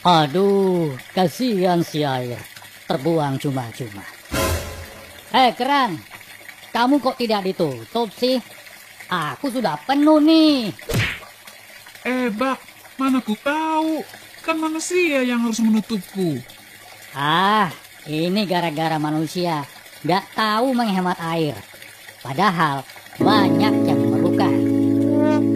Aduh, kasihan si air. Terbuang cuma-cuma. Kerang, kamu kok tidak ditutup sih? Aku sudah penuh nih. Bak, mana ku tahu. Kan manusia yang harus menutupku. Ini gara-gara manusia nggak tahu menghemat air. Padahal banyak